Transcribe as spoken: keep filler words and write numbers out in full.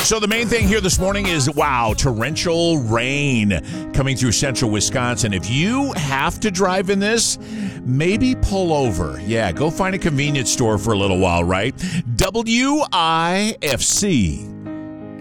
So the main thing here this morning is, wow, torrential rain coming through central Wisconsin. If you have to drive in this, maybe pull over. Yeah, go find a convenience store for a little while, right? W I F C.